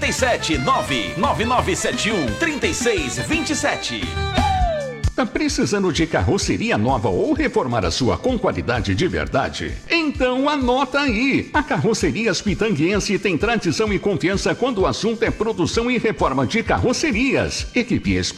37 99971 3627. Tá precisando de carroceria nova ou reformar a sua com qualidade de verdade? Então anota aí! A Carrocerias Pitanguense tem tradição e confiança quando o assunto é produção e reforma de carrocerias. Equipe